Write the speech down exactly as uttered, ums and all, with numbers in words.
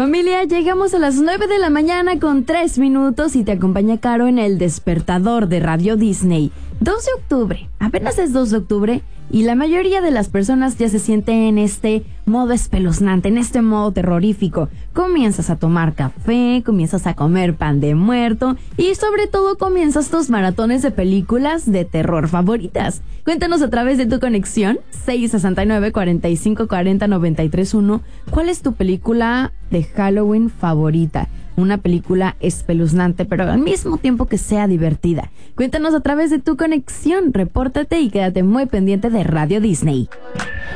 Familia, llegamos a las nueve de la mañana con tres minutos y te acompaña Caro en El Despertador de Radio Disney. dos de octubre, apenas es dos de octubre y la mayoría de las personas ya se sienten en este modo espeluznante, en este modo terrorífico. Comienzas a tomar café, comienzas a comer pan de muerto y sobre todo comienzas tus maratones de películas de terror favoritas. Cuéntanos a través de tu conexión seis sesenta y nueve, cuarenta y cinco, cuarenta, noventa y tres uno cuál es tu película de Halloween favorita. Una película espeluznante, pero al mismo tiempo que sea divertida. Cuéntanos a través de tu conexión, repórtate y quédate muy pendiente de Radio Disney.